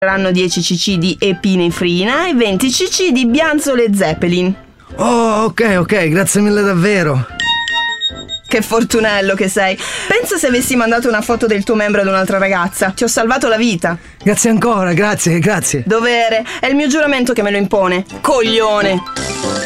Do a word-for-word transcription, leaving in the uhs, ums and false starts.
Saranno dieci cc di epinefrina e venti cc di Bianzole Zeppelin. Oh, ok, ok, grazie mille davvero. Che fortunello che sei. Pensa se avessi mandato una foto del tuo membro ad un'altra ragazza. Ti ho salvato la vita. Grazie ancora, grazie, grazie. Dovere, è il mio giuramento che me lo impone. Coglione.